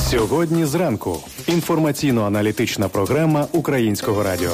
Сьогодні зранку. Інформаційно-аналітична програма Українського радіо.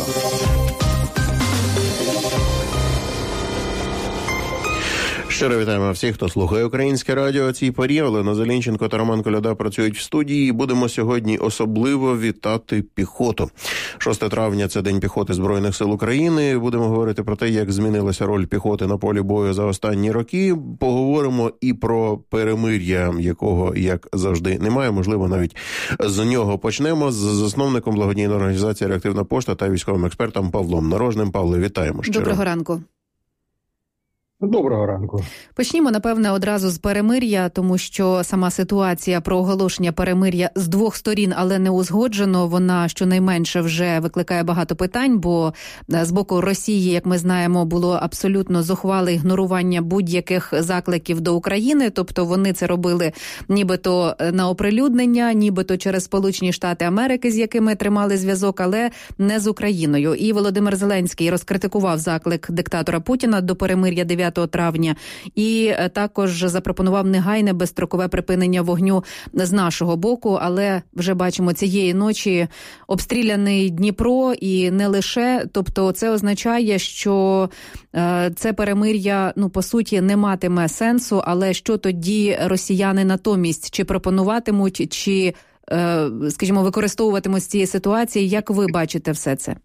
Щиро вітаємо всіх, хто слухає Українське радіо о цій порі. Олена Зеленченко та Роман Коляда працюють в студії. Будемо сьогодні особливо вітати піхоту. 6 травня – це День піхоти Збройних сил України. Будемо говорити про те, як змінилася роль піхоти на полі бою за останні роки. Поговоримо і про перемир'я, якого, як завжди, немає. Можливо, навіть з нього почнемо. З засновником благодійної організації «Реактивна пошта» та військовим експертом Павлом Нарожним. Павле, вітаємо щиро. Доброго ранку. Доброго ранку. Почнімо, напевне, одразу з перемир'я, тому що сама ситуація про оголошення перемир'я з двох сторін, але не узгоджено, вона щонайменше вже викликає багато питань, бо з боку Росії, як ми знаємо, було абсолютно зухвале ігнорування будь-яких закликів до України, тобто вони це робили нібито на оприлюднення, нібито через Сполучені Штати Америки, з якими тримали зв'язок, але не з Україною. І Володимир Зеленський розкритикував заклик диктатора Путіна до перемир'я 9 травня і також запропонував негайне безстрокове припинення вогню з нашого боку, але вже бачимо цієї ночі обстріляний Дніпро і не лише, тобто це означає, що це перемир'я, по суті, не матиме сенсу, але що тоді росіяни натомість, чи пропонуватимуть, чи, скажімо, використовуватимуть з цієї ситуації, як ви бачите все це?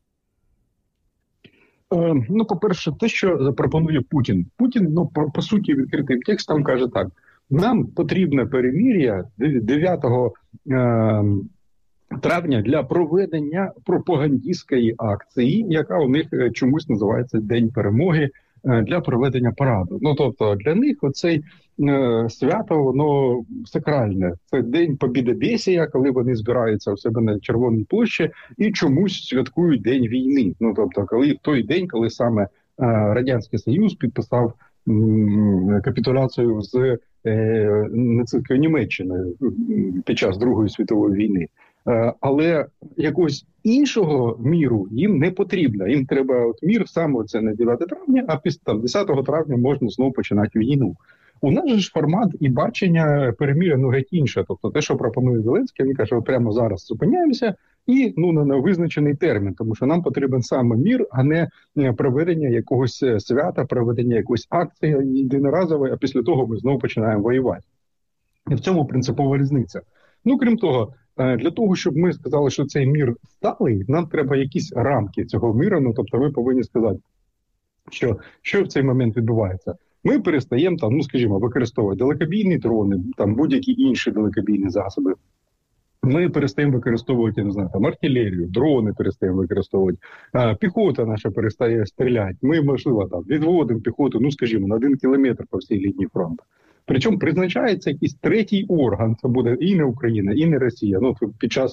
По-перше, те, що запропонує Путін. Путін, по суті, відкритим текстом каже так. Нам потрібне перемир'я 9 травня для проведення пропагандистської акції, яка у них чомусь називається День перемоги, для проведення параду. Тобто для них оцей свято, воно сакральне. Це День Побєдобєсія, коли вони збираються у себе на Червоній площі і чомусь святкують День війни. Тобто, коли в той день, коли саме Радянський Союз підписав капітуляцію з нацистською Німеччиною під час Другої світової війни. Але якогось іншого міру їм не потрібно. Їм треба мір саме це на 9 травня, а після 10 травня можна знову починати війну. У нас же ж формат і бачення перемир'я геть інше. Тобто те, що пропонує Зеленський, він каже, прямо зараз зупиняємося і на невизначений термін, тому що нам потрібен саме мір, а не проведення якогось свята, проведення якоїсь акції єдиноразової, а після того ми знову починаємо воювати. І в цьому принципова різниця. Крім того, для того, щоб ми сказали, що цей мір сталий, нам треба якісь рамки цього миру. Тобто ви повинні сказати, що в цей момент відбувається. Ми перестаємо використовувати далекобійні дрони, будь-які інші далекобійні засоби. Ми перестаємо використовувати, артилерію, дрони перестаємо використовувати, піхота наша перестає стріляти. Ми, можливо, відводимо піхоту, на 1 кілометр по всій лінії фронту. Причому призначається якийсь третій орган, це буде і не Україна, і не Росія. Під час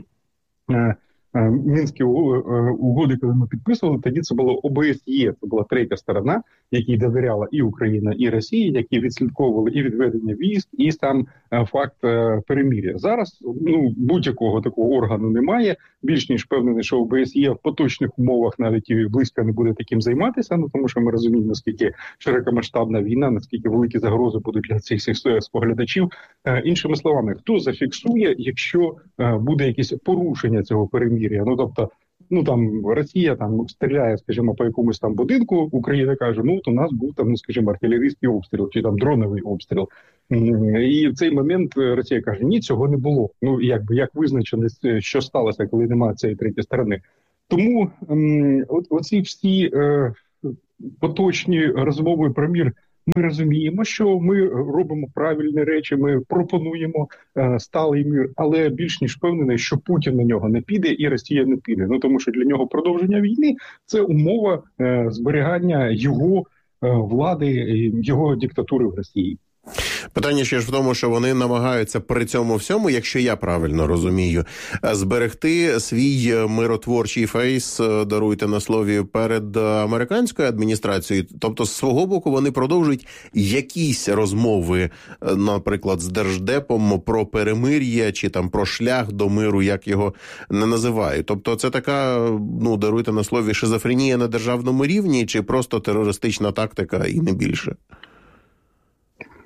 Мінські угоди, коли ми підписували, тоді це було ОБСЄ, це була третя сторона, якій довіряла і Україна, і Росія, які відслідковували і відведення військ, і сам факт перемир'я. Зараз будь-якого такого органу немає. Більш ніж впевнений, що ОБСЄ в поточних умовах навіть і близько не буде таким займатися, тому що ми розуміємо, наскільки широкомасштабна війна, наскільки великі загрози будуть для цих споглядачів. Іншими словами, хто зафіксує, якщо буде якесь порушення цього перемир'я? Росія стріляє, по якомусь будинку, Україна каже, у нас був артилерійський обстріл, чи дроновий обстріл. І в цей момент Росія каже, ні, цього не було. Як визначено, що сталося, коли немає цієї третьої сторони. Тому оці всі поточні розмови про мір, ми розуміємо, що ми робимо правильні речі, ми пропонуємо сталий мир, але більш ніж впевнений, що Путін на нього не піде і Росія не піде. Тому що для нього продовження війни – це умова зберігання його влади, його диктатури в Росії. Питання ще ж в тому, що вони намагаються при цьому всьому, якщо я правильно розумію, зберегти свій миротворчий фейс, даруйте на слові, перед американською адміністрацією. Тобто, з свого боку, вони продовжують якісь розмови, наприклад, з Держдепом про перемир'я чи про шлях до миру, як його не називають. Тобто, це така, даруйте на слові, шизофренія на державному рівні чи просто терористична тактика і не більше?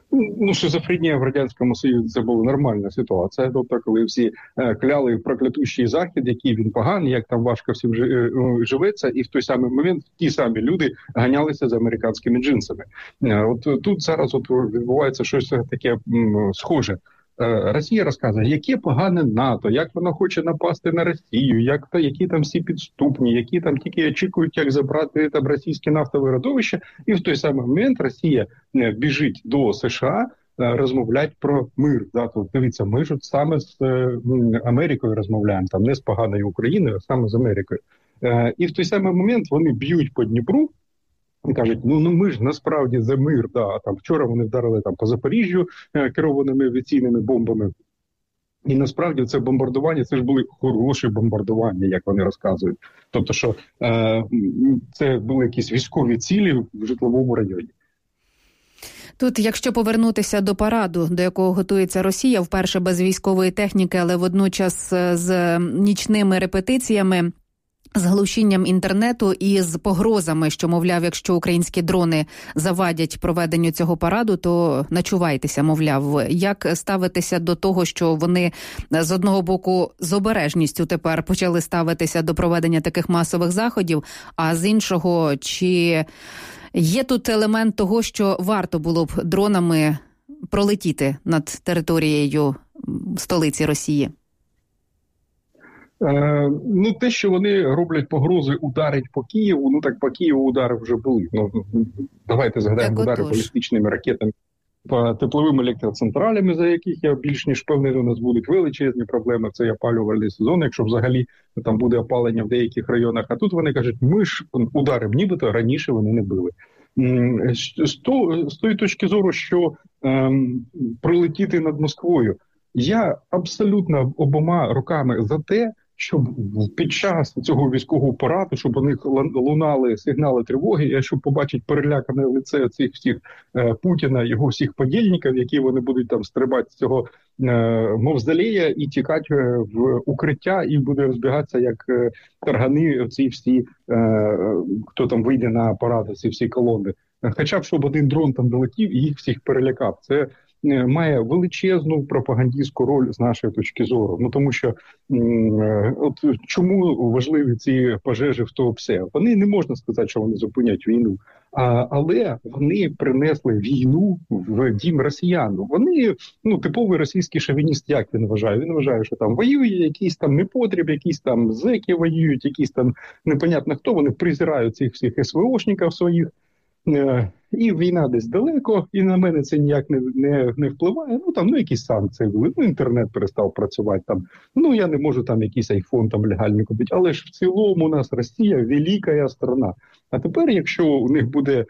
Ну, шизофренія в Радянському Союзі – це була нормальна ситуація. Тобто, коли всі кляли проклятущий Захід, який він поганий, як там важко всім живеться, і в той самий момент ті самі люди ганялися за американськими джинсами. От тут зараз відбувається щось таке схоже. Росія розказує, яке погане НАТО, як вона хоче напасти на Росію, які там всі підступні, які там тільки очікують, як забрати там російське нафтове родовище. І в той самий момент Росія біжить до США розмовляти про мир. Да? Тут, дивіться, ми ж саме з Америкою розмовляємо, там не з поганою Україною, а саме з Америкою. І в той самий момент вони б'ють по Дніпру, і кажуть, ну ми ж насправді за мир, да. Там вчора вони вдарили там по Запоріжжю керованими авіаційними бомбами. І насправді це бомбардування, це ж були хороші бомбардування, як вони розказують. Тобто, що це були якісь військові цілі в житловому районі. Тут, якщо повернутися до параду, до якого готується Росія, вперше без військової техніки, але водночас з нічними репетиціями, з глушінням інтернету і з погрозами, що, мовляв, якщо українські дрони завадять проведенню цього параду, то начувайтеся, мовляв. Як ставитися до того, що вони з одного боку з обережністю тепер почали ставитися до проведення таких масових заходів, а з іншого, чи є тут елемент того, що варто було б дронами пролетіти над територією столиці Росії? Ну, те, що вони роблять погрози ударить по Києву, ну так по Києву удари вже були. Ну, давайте згадаємо удари балістичними ракетами по тепловим електроцентралями, за яких я більш ніж певний, у нас будуть величезні проблеми. Це опалювальний сезон, якщо взагалі там буде опалення в деяких районах. А тут вони кажуть, ми ж ударимо, нібито раніше вони не били. З тої точки зору, що прилетіти над Москвою, я абсолютно обома руками за те, щоб під час цього військового параду, щоб у них лунали сигнали тривоги, і щоб побачити перелякане лице цих всіх Путіна, його всіх подільників, які вони будуть там стрибати з цього мавзолея і тікати в укриття, і буде розбігатися як таргани ці всі, хто там вийде на парад, ці всі колони. Хоча б, щоб один дрон там долетів і їх всіх перелякав. Це має величезну пропагандистську роль з нашої точки зору. Ну тому що от чому важливі ці пожежі в Туапсе? Вони не можна сказати, що вони зупинять війну, але вони принесли війну в дім росіян. Вони, типовий російський шовініст, як він вважає? Він вважає, що там воює якийсь там непотріб, якісь там зеки воюють, якісь там непонятно хто, вони презирають цих всіх СВОшників своїх. І війна десь далеко, і на мене це ніяк не впливає. Якісь санкції були, інтернет перестав працювати там. Я не можу там якийсь айфон там легальний купити. Але ж в цілому у нас Росія велика страна. А тепер, якщо у них буде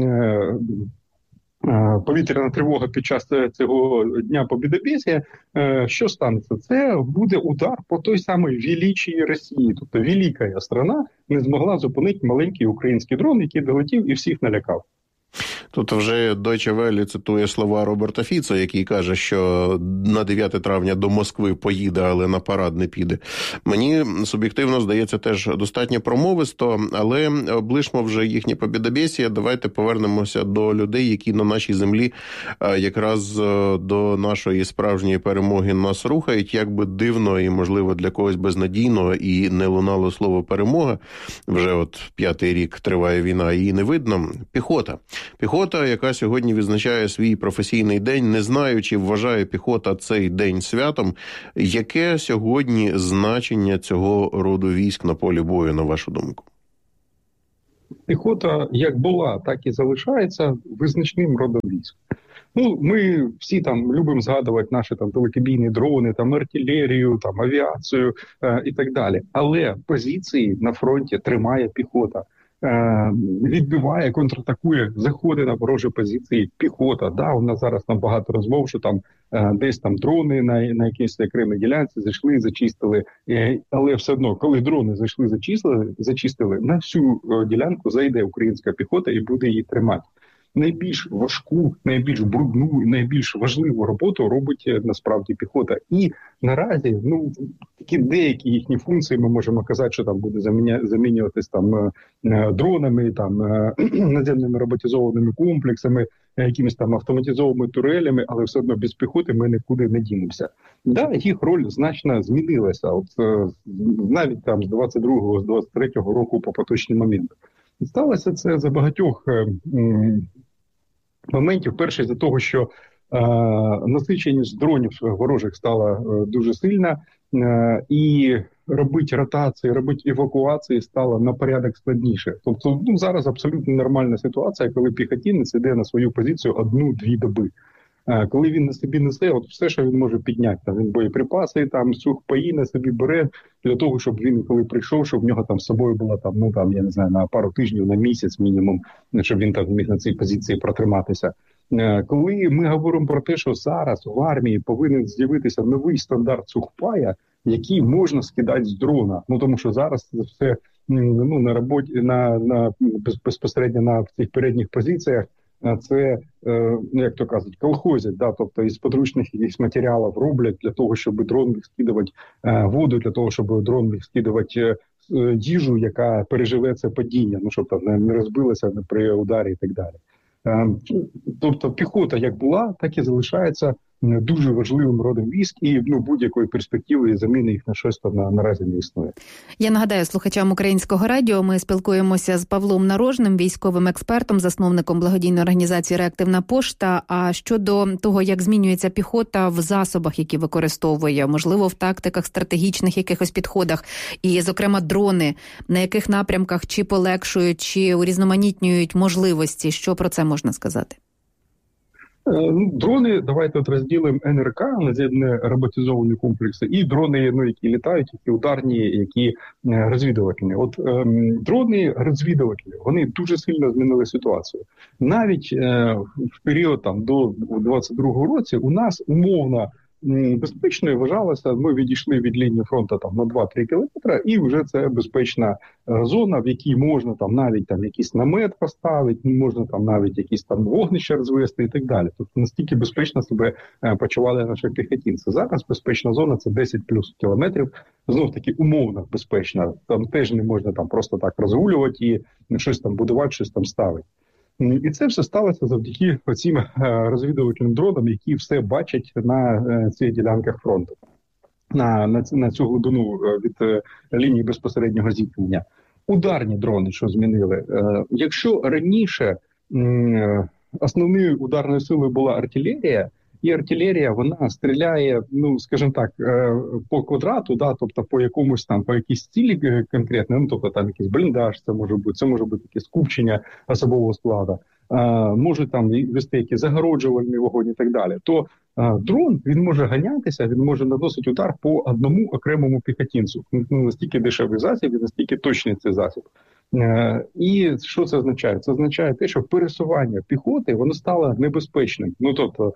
повітряна тривога під час цього Дня Побєдобєсія, що станеться? Це буде удар по той самій величій Росії. Тобто велика страна не змогла зупинити маленький український дрон, який долетів і всіх налякав. Тут вже Deutsche Welle цитує слова Роберта Фіца, який каже, що на 9 травня до Москви поїде, але на парад не піде. Мені суб'єктивно здається теж достатньо промовисто, але облишмо вже їхнє побєдобєсія. Давайте повернемося до людей, які на нашій землі якраз до нашої справжньої перемоги нас рухають. Як би дивно і, можливо, для когось безнадійно і не лунало слово «перемога», вже от 5-й рік триває війна, її не видно. Піхота, яка сьогодні відзначає свій професійний день, не знаю, чи вважає піхота цей день святом. Яке сьогодні значення цього роду військ на полі бою, на вашу думку? Піхота як була, так і залишається визначним родом військ. Ми всі там любимо згадувати наші там далекобійні дрони, там артилерію, там авіацію і так далі. Але позиції на фронті тримає піхота. Відбиває, контратакує, заходить на ворожі позиції піхота. Да, у нас зараз там багато розмов, що там десь там дрони на якійсь окремій ділянці зайшли, зачистили. Але все одно, коли дрони зайшли, зачистили, на всю ділянку зайде українська піхота і буде її тримати. найбільш важку, найбільш брудну, найбільш важливу роботу робить насправді піхота. І наразі, такі деякі їхні функції ми можемо казати, що там буде замінюватись там дронами, там наземними роботизованими комплексами, якимись там автоматизованими турелями, але все одно без піхоти ми нікуди не дінемося. Да, їх роль значно змінилася. От навіть там з 22-го, з 23-го року по поточний момент. І сталося це за багатьох моментів. Перше, за того, що насиченість дронів ворожих стала дуже сильна, і робити ротації, робити евакуації стало на порядок складніше. Тобто зараз абсолютно нормальна ситуація, коли піхотинець іде на свою позицію 1-2 доби. Коли він на собі несе, от все, що він може підняти, там він боєприпаси, там сухпаї на собі бере для того, щоб він, коли прийшов, щоб в нього там з собою була там, я не знаю, на пару тижнів, на місяць мінімум, щоб він там міг на цій позиції протриматися. Коли ми говоримо про те, що зараз в армії повинен з'явитися новий стандарт сухпая, який можна скидати з дрона, тому що зараз це все на роботі, безпосередньо на цих передніх позиціях. Це, як то кажуть, колхозять, тобто із подручних якихось матеріалів роблять для того, щоб дрон міг скидувати воду, для того, щоб дрон міг скидувати їжу, яка переживе це падіння, щоб там не розбилася при ударі і так далі. Тобто піхота як була, так і залишається дуже важливим родом військ, і будь-якої перспективи заміни їх на щось там наразі не існує. Я нагадаю слухачам Українського радіо, ми спілкуємося з Павлом Нарожним, військовим експертом, засновником благодійної організації «Реактивна пошта». А щодо того, як змінюється піхота в засобах, які використовує, можливо, в тактиках, стратегічних якихось підходах, і, зокрема, дрони, на яких напрямках чи полегшують, чи урізноманітнюють можливості, що про це можна сказати? Дрони, давайте розділимо НРК, наземні роботизовані комплекси, і дрони, які літають, які ударні, які розвідувальні. От дрони розвідувальні, вони дуже сильно змінили ситуацію. Навіть в період до 22-го році у нас умовно безпечною вважалося, ми відійшли від лінії фронту на 2-3 кілометри, і вже це безпечна зона, в якій можна навіть якийсь намет поставити, можна навіть якісь вогнище розвести і так далі. Тобто настільки безпечно себе почували наші піхотинці. Зараз безпечна зона – це 10 плюс кілометрів, знов таки умовно безпечна. Там теж не можна просто так розгулювати і щось будувати, щось ставити. І це все сталося завдяки оцім розвідувальним дронам, які все бачать на цих ділянках фронту, на цю глибину від лінії безпосереднього зіткнення. Ударні дрони, що змінили. Якщо раніше основною ударною силою була артилерія, і артилерія, вона стріляє, скажімо так, по квадрату, тобто по якомусь по якійсь цілі конкретно, тобто якийсь бліндаж, це може бути якесь скупчення особового складу, може вести якийсь загороджувальний вогонь і так далі, то дрон, він може ганятися, він може наносити удар по одному окремому піхотинцю. Настільки дешевий засіб і настільки точний цей засіб. І що це означає? Це означає те, що пересування піхоти, воно стало небезпечним. Тобто,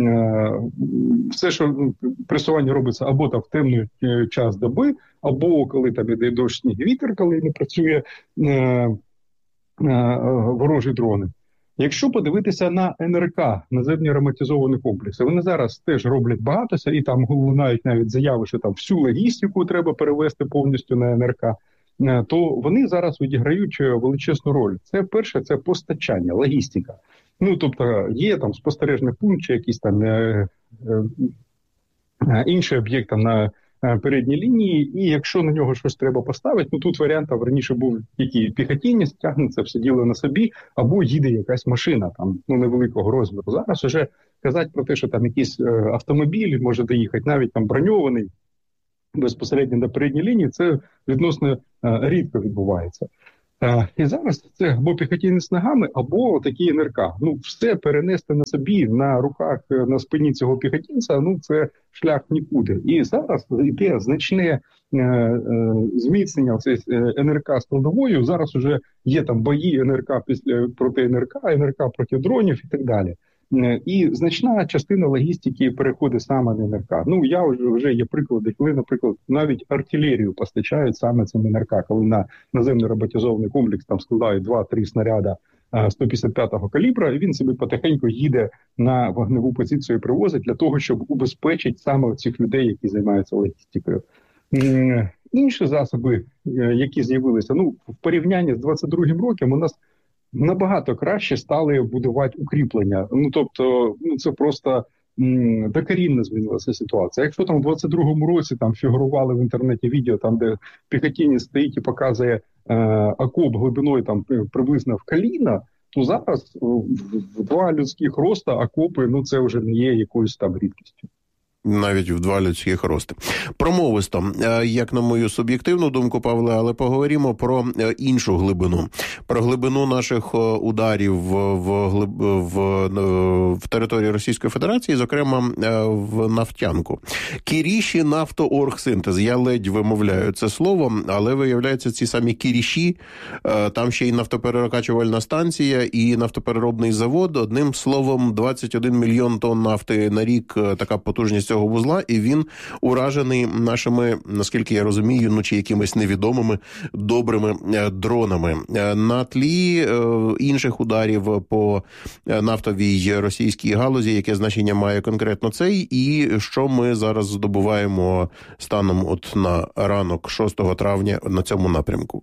все, що пересування робиться або в темний час доби, або коли іде дощ, сніг, вітер, коли не працює ворожі дрони. Якщо подивитися на НРК, наземні роботизовані комплекси, вони зараз теж роблять багатося, і лунають навіть заяви, що всю логістику треба перевести повністю на НРК, то вони зараз відіграють величезну роль. Це перше, це постачання, логістика. Тобто є спостережний пункт чи якийсь інший об'єкт на передній лінії, і якщо на нього щось треба поставити, тут варіантів раніше був, який піхотинець тягнеться все діло на собі, або їде якась машина невеликого розміру. Зараз вже казати про те, що якийсь автомобіль може доїхати, навіть броньований, безпосередньо на передній лінії, це відносно рідко відбувається. І зараз це або піхотинець ногами, або такі НРК. Все перенести на собі, на руках, на спині цього піхотинця, це шлях нікуди. І зараз йде значне зміцнення НРК складовою. Зараз вже є бої НРК проти НРК, НРК проти дронів і так далі. І значна частина логістики переходить саме на НРК. Я вже є приклади, коли, наприклад, навіть артилерію постачають саме цим НРК, коли на наземний роботизований комплекс складають 2-3 снаряда 155-го калібра, і він собі потихеньку їде на вогневу позицію і привозить для того, щоб убезпечити саме цих людей, які займаються логістикою. Інші засоби, які з'явилися, в порівнянні з 22-м роком у нас набагато краще стали будувати укріплення. Це просто докорінно змінилася ситуація. Якщо там в 22-му році там фігурували в інтернеті відео, там де Піхотінець стоїть і показує окоп глибиною там приблизно в коліна, то зараз в 2 людських роста окопи, це вже не є якоюсь там рідкістю. Навіть в 2 людських рости. Промовисто, як на мою суб'єктивну думку, Павле, але поговоримо про іншу глибину. Про глибину наших ударів в території Російської Федерації, зокрема в нафтянку. Кіріші нафтооргсинтез. Я ледь вимовляю це слово, але виявляється, ці самі кіріші, там ще й нафтоперерокачувальна станція і нафтопереробний завод. Одним словом, 21 мільйон тонн нафти на рік, така потужність цього вузла, і він уражений нашими, наскільки я розумію, чи якимись невідомими добрими дронами. На тлі інших ударів по нафтовій російській галузі, яке значення має конкретно цей, і що ми зараз здобуваємо станом на ранок 6 травня на цьому напрямку?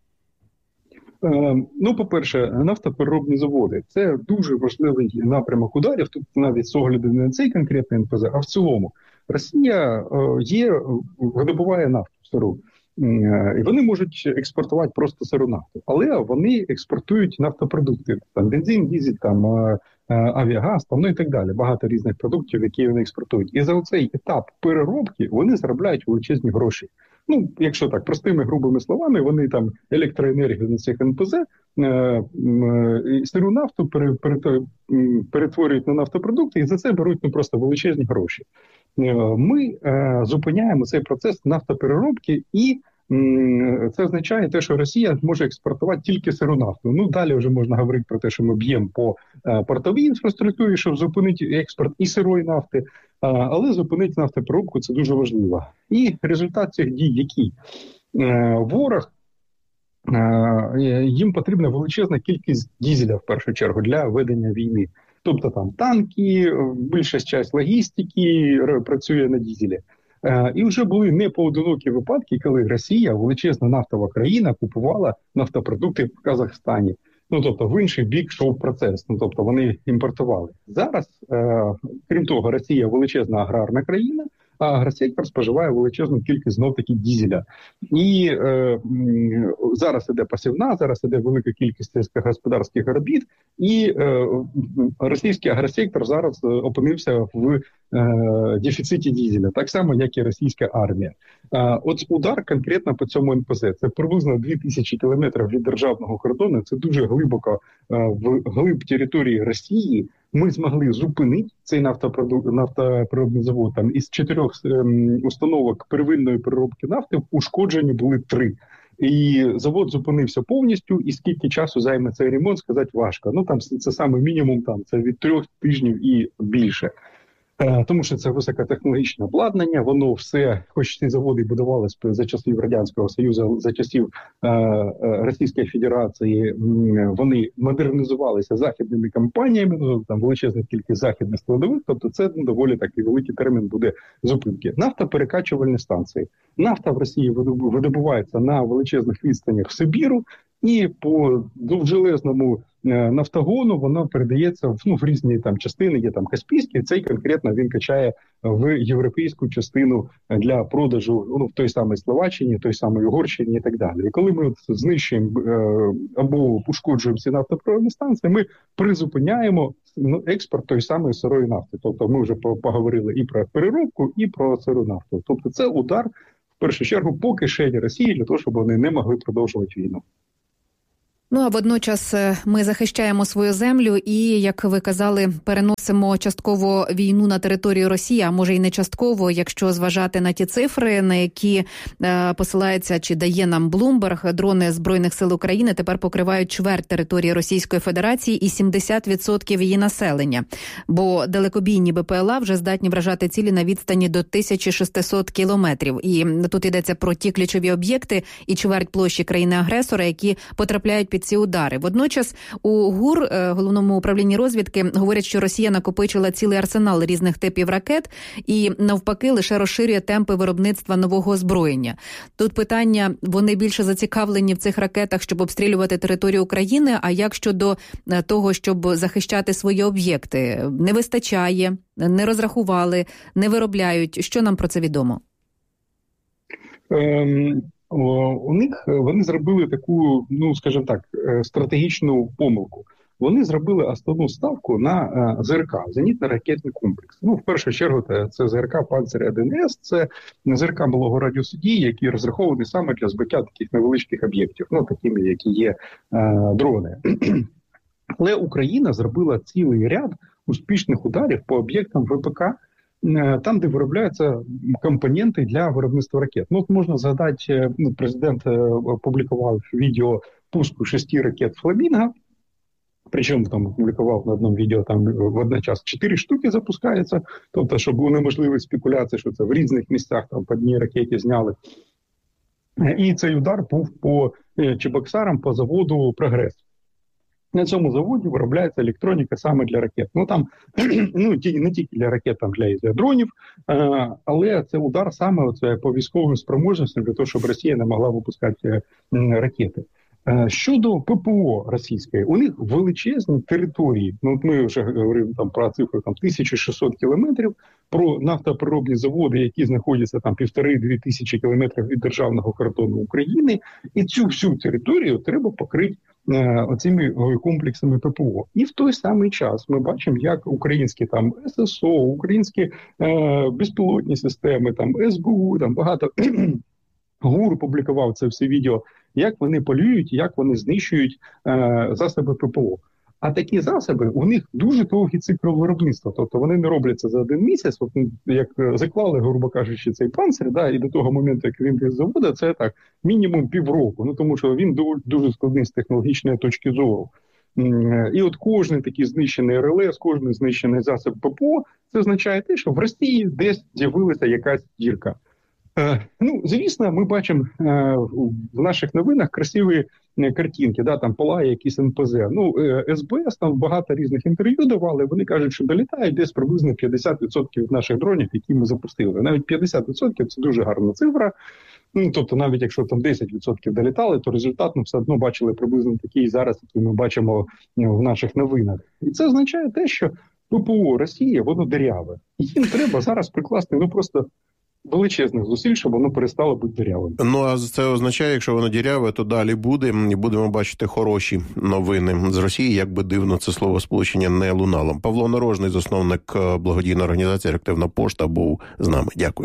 По-перше, нафтопереробні заводи – це дуже важливий напрямок ударів, тут навіть з огляду не на цей конкретний НПЗ, а в цілому. Росія видобуває нафту сиру, і вони можуть експортувати просто сиру нафту, але вони експортують нафтопродукти, там бензин, дизель, там авіагаз, і так далі, багато різних продуктів, які вони експортують. І за цей етап переробки вони заробляють величезні гроші. Якщо так, простими грубими словами, вони там електроенергію на цих НПЗ, сиру нафту перетворюють на нафтопродукти і за це беруть просто величезні гроші. Ми зупиняємо цей процес нафтопереробки, і це означає те, що Росія може експортувати тільки сиру нафту. Далі вже можна говорити про те, що ми б'ємо по портовій інфраструктурі, щоб зупинити експорт і сирої нафти, але зупинити нафтопереробку – це дуже важливо. І результат цих дій який? Ворог, їм потрібна величезна кількість дизеля, в першу чергу, для ведення війни. Тобто там танки, більша частина логістики працює на дизелі. І вже були непоодинокі випадки, коли Росія, величезна нафтова країна, купувала нафтопродукти в Казахстані. Тобто в інший бік йшов процес, тобто вони імпортували. Зараз, крім того, Росія величезна аграрна країна, а агросектор споживає величезну кількість знов-таки дизеля. І зараз іде посівна, зараз іде велика кількість сільськогосподарських робіт, і російський агросектор зараз опинився в дефіциті дизеля, так само, як і російська армія. От удар конкретно по цьому НПЗ, це приблизно 2000 кілометрів від державного кордону, це дуже глибоко в глиб території Росії. Ми змогли зупинити цей нафтопереробний завод. Там із 4 установок первинної переробки нафти ушкоджені були 3. І завод зупинився повністю, і скільки часу займе цей ремонт, сказати важко. Це саме мінімум, це від 3 тижнів і більше. Тому що це високотехнологічне обладнання, воно все, хоч ці заводи будувалися за часів Радянського Союзу, за часів Російської Федерації, вони модернізувалися західними компаніями, там величезна кількість західних складових, тобто це доволі такий великий термін буде зупинки. Нафтоперекачувальні станції. Нафта в Росії видобувається на величезних відстанях в Сибіру, і по довжелезному нафтогону воно передається в різні там частини, є там Каспійський, цей конкретно він качає в європейську частину для продажу в той самій Словаччині, той самій Угорщині і так далі. І коли ми знищуємо або ушкоджуємо ці нафтопереробні станції, ми призупиняємо експорт той самої сирої нафти. Тобто ми вже поговорили і про переробку, і про сиру нафту. Тобто це удар, в першу чергу, по кишені Росії для того, щоб вони не могли продовжувати війну. А водночас ми захищаємо свою землю і, як ви казали, переносимо частково війну на територію Росії, а може й не частково, якщо зважати на ті цифри, на які посилається чи дає нам Bloomberg, дрони Збройних сил України тепер покривають чверть території Російської Федерації і 70% її населення. Бо далекобійні БПЛА вже здатні вражати цілі на відстані до 1600 кілометрів. І тут йдеться про ті ключові об'єкти і чверть площі країни-агресора, які потрапляють під ці удари. Водночас у ГУР, Головному управлінні розвідки, говорять, що Росія накопичила цілий арсенал різних типів ракет і навпаки лише розширює темпи виробництва нового озброєння. Тут питання, вони більше зацікавлені в цих ракетах, щоб обстрілювати територію України, а як щодо того, щоб захищати свої об'єкти? Не вистачає, не розрахували, не виробляють. Що нам про це відомо? У них вони зробили таку, скажімо так, стратегічну помилку. Вони зробили основну ставку на ЗРК, зенітно-ракетний комплекс. В першу чергу це ЗРК «Панцир-1С», це ЗРК малого радіусу дії, які розраховані саме для збиття таких невеличких об'єктів, такими, які є дрони. Але Україна зробила цілий ряд успішних ударів по об'єктам ВПК, там, де виробляються компоненти для виробництва ракет. Можна згадати, президент опублікував відео пуску 6 ракет «Фламінго», причому там опублікував на одному відео, там водночас 4 штуки запускаються, тобто, щоб унеможливити спекуляції, що це в різних місцях там по одній ракеті зняли. І цей удар був по Чебоксарам, по заводу «Прогрес». На цьому заводі виробляється електроніка саме для ракет. Там не тільки для ракет, там для дронів, але це удар саме по військовим спроможностям для того, щоб Росія не могла випускати ракети. Щодо ППО російської, у них величезні території. Ми вже говорили про цифру 1600 кілометрів, про нафтопереробні заводи, які знаходяться 1,5-2 тисячі кілометрів від державного кордону України. І цю всю територію треба покрити оцими комплексами ППО. І в той самий час ми бачимо, як українські ССО, українські безпілотні системи, СБУ, багато ГУР публікував це все відео, як вони полюють, як вони знищують засоби ППО. А такі засоби, у них дуже довгий цикл виробництва. Тобто вони не робляться за один місяць, як заклали, грубо кажучи, цей панцир, і до того моменту, як він без заводу, це так, мінімум півроку. Тому що він дуже складний з технологічної точки зору. І от кожен такий знищений РЛС, кожен знищений засіб ППО, це означає те, що в Росії десь з'явилася якась дірка. Звісно, ми бачимо в наших новинах красиві картинки, там палає якісь НПЗ. СБС, там багато різних інтерв'ю давали, вони кажуть, що долітають десь приблизно 50% наших дронів, які ми запустили. Навіть 50% – це дуже гарна цифра. Тобто, навіть якщо там 10% долітали, то результат ми все одно бачили приблизно такий зараз, який ми бачимо в наших новинах. І це означає те, що ППО Росії, воно диряве. І їм треба зараз прикласти, просто величезних зусиль, щоб воно перестало бути дірявим. А це означає, якщо воно діряве, то далі буде, і будемо бачити хороші новини з Росії, як би дивно це словосполучення не лунало. Павло Нарожний, засновник благодійної організації «Реактивна пошта», був з нами. Дякую.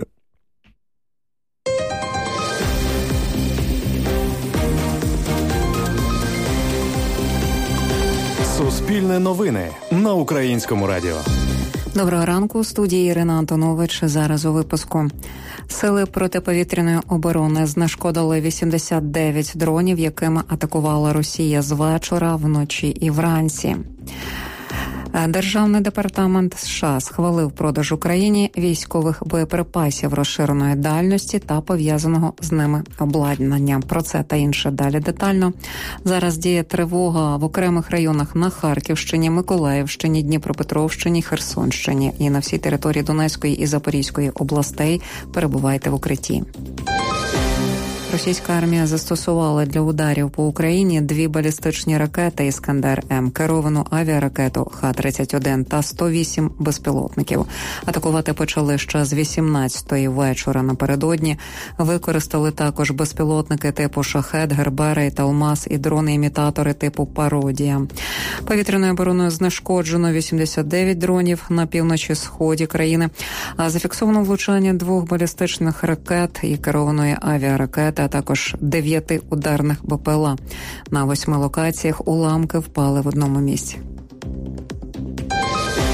Суспільне новини на Українському радіо. Доброго ранку, у студії Ірина Антонович. Зараз у випуску. Сили протиповітряної оборони знешкодили 89 дронів, якими атакувала Росія з вечора, вночі і вранці. Державний департамент США схвалив продаж Україні військових боєприпасів розширеної дальності та пов'язаного з ними обладнання. Про це та інше далі детально. Зараз діє тривога в окремих районах на Харківщині, Миколаївщині, Дніпропетровщині, Херсонщині і на всій території Донецької і Запорізької областей. Перебувайте в укритті. Російська армія застосувала для ударів по Україні 2 балістичні ракети «Іскандер-М», керовану авіаракету Х-31 та 108 безпілотників. Атакувати почали ще з 18-ї вечора напередодні. Використали також безпілотники типу «Шахед», «Герберей», «Талмас» і дрони-імітатори типу «Пародія». Повітряною обороною знешкоджено 89 дронів на півночі-сході країни. А зафіксовано влучання 2 балістичних ракет і керованої авіаракети, а також 9 ударних БПЛА. На 8 локаціях уламки впали в одному місці.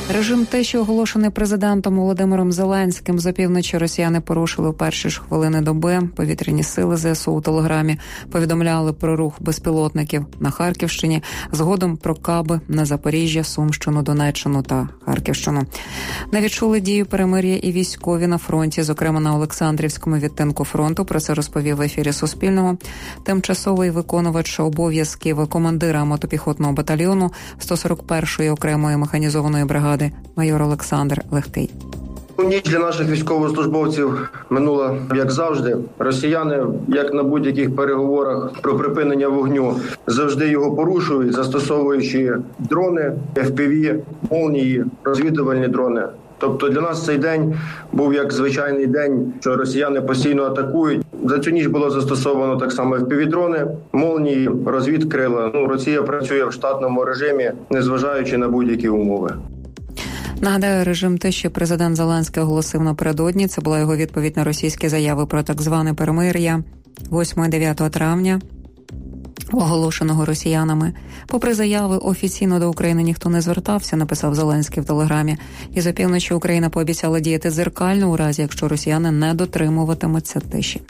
Режим тиші, оголошений президентом Володимиром Зеленським. За півночі росіяни порушили в перші ж хвилини доби. Повітряні сили ЗСУ у Телеграмі повідомляли про рух безпілотників на Харківщині, згодом про каби на Запоріжжя, Сумщину, Донеччину та Харківщину. Не відчули дію перемир'я і військові на фронті, зокрема на Олександрівському відтинку фронту. Про це розповів в ефірі Суспільного тимчасовий виконувач обов'язків командира мотопіхотного батальйону 141-ї окремої механізованої бригади майор Олександр Легкий. Ніч для наших військовослужбовців минула, як завжди. Росіяни, як на будь-яких переговорах про припинення вогню, завжди його порушують, застосовуючи дрони, FPV, молнії, розвідувальні дрони. Тобто для нас цей день був як звичайний день, що росіяни постійно атакують. За цю ніч було застосовано так само FPV-дрони, молнії, розвідкрила. Росія працює в штатному режимі, незважаючи на будь-які умови. Нагадаю, режим тиші президент Зеленський оголосив напередодні. Це була його відповідь на російські заяви про так зване перемир'я 8-9 травня, оголошеного росіянами. Попри заяви, офіційно до України ніхто не звертався, написав Зеленський в Телеграмі. І за півночі Україна пообіцяла діяти дзеркально у разі, якщо росіяни не дотримуватимуться тиші.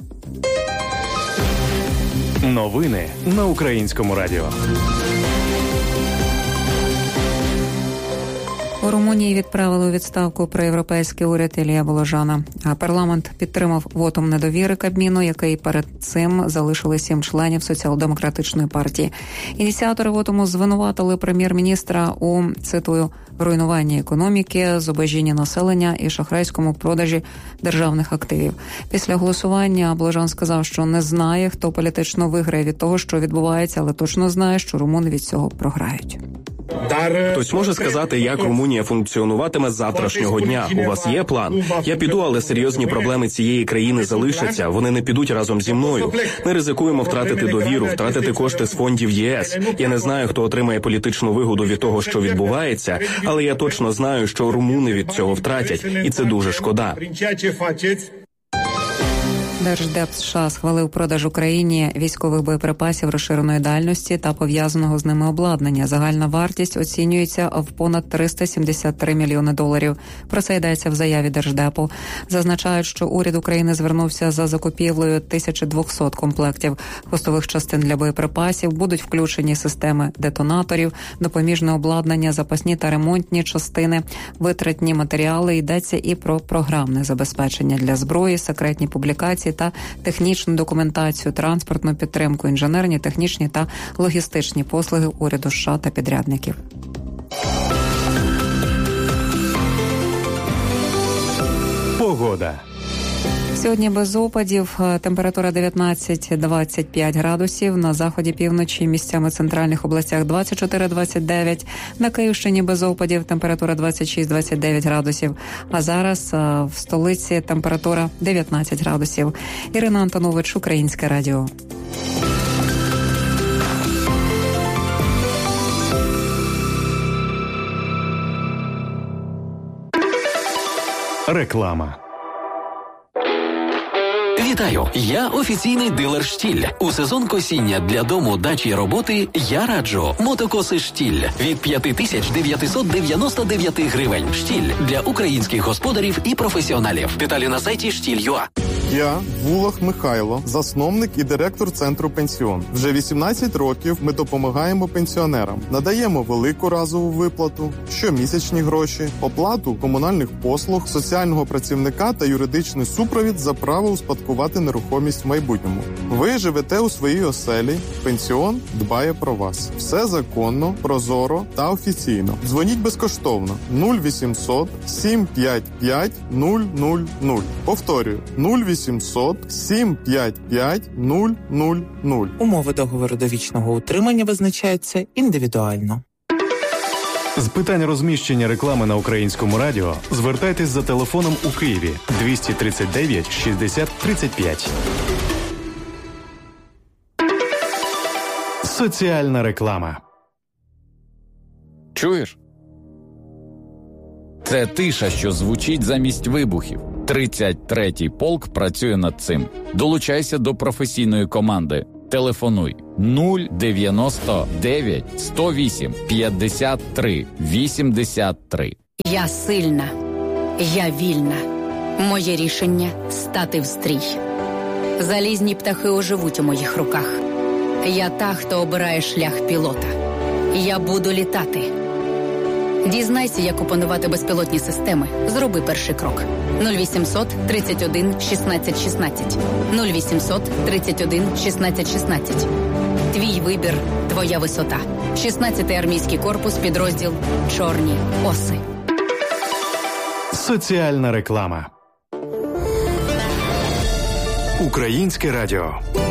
Новини на Українському радіо. У Румунії відправили у відставку проєвропейський уряд Ілія Боложана. А парламент підтримав вотум недовіри Кабміну, який перед цим залишили 7 членів Соціал-демократичної партії. Ініціатори вотуму звинуватили прем'єр-міністра у, цитую, руйнуванні економіки, зубожінні населення і шахрайському продажі державних активів. Після голосування Боложан сказав, що не знає, хто політично виграє від того, що відбувається, але точно знає, що румуни від цього програють. Хтось може сказати, як Румунія функціонуватиме з завтрашнього дня? У вас є план? Я піду, але серйозні проблеми цієї країни залишаться. Вони не підуть разом зі мною. Ми ризикуємо втратити довіру, втратити кошти з фондів ЄС. Я не знаю, хто отримає політичну вигоду від того, що відбувається, але я точно знаю, що румуни від цього втратять. І це дуже шкода. Держдеп США схвалив продаж Україні військових боєприпасів розширеної дальності та пов'язаного з ними обладнання. Загальна вартість оцінюється в понад 373 мільйони доларів. Про це йдеться в заяві Держдепу. Зазначають, що уряд України звернувся за закупівлею 1200 комплектів хвостових частин для боєприпасів. Будуть включені системи детонаторів, допоміжне обладнання, запасні та ремонтні частини, витратні матеріали. Йдеться і про програмне забезпечення для зброї, секретні публікації та технічну документацію, транспортну підтримку, інженерні, технічні та логістичні послуги уряду США та підрядників. Погода. Сьогодні без опадів, температура 19-25 градусів, на заході півночі, місцями центральних областях 24-29, на Київщині без опадів, температура 26-29 градусів, а зараз в столиці температура 19 градусів. Ірина Антонович, Українське радіо. Реклама. Вітаю! Я офіційний дилер «Штіль». У сезон косіння для дому, дачі, роботи я раджу мотокоси «Штіль» від 5999 гривень. «Штіль» для українських господарів і професіоналів. Деталі на сайті «Штіль.ua». Я Вулах Михайло, засновник і директор центру «Пенсіон». Вже 18 років ми допомагаємо пенсіонерам. Надаємо велику разову виплату, щомісячні гроші, оплату комунальних послуг, соціального працівника та юридичний супровід за право успадкувати нерухомість в майбутньому. Ви живете у своїй оселі, «Пенсіон» дбає про вас. Все законно, прозоро та офіційно. Дзвоніть безкоштовно 0800 755 000. Повторюю, 0800 755 000. Умови договору довічного утримання визначаються індивідуально. З питань розміщення реклами на Українському радіо звертайтесь за телефоном у Києві 239 60 35. Соціальна реклама. Чуєш? Це тиша, що звучить замість вибухів. 33-й полк працює над цим. Долучайся до професійної команди. Телефонуй 099 108 53 83. Я сильна, я вільна. Моє рішення – стати в стрій. Залізні птахи оживуть у моїх руках. Я та, хто обирає шлях пілота. Я буду літати. Дізнайся, як опанувати безпілотні системи. Зроби перший крок. 0800 31 16 16. 0800 31 16 16. Твій вибір, твоя висота. 16-й армійський корпус, підрозділ «Чорні оси». Соціальна реклама. Українське радіо.